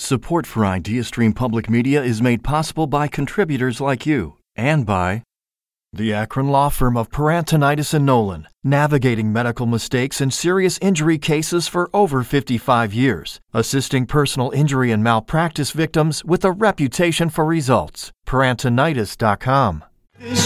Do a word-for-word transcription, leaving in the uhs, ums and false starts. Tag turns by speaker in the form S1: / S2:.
S1: Support for IdeaStream Public Media is made possible by contributors like you and by the Akron Law Firm of Parantonitis and Nolan, navigating medical mistakes and serious injury cases for over fifty-five years, assisting personal injury and malpractice victims with a reputation for results. Parantonitis dot com.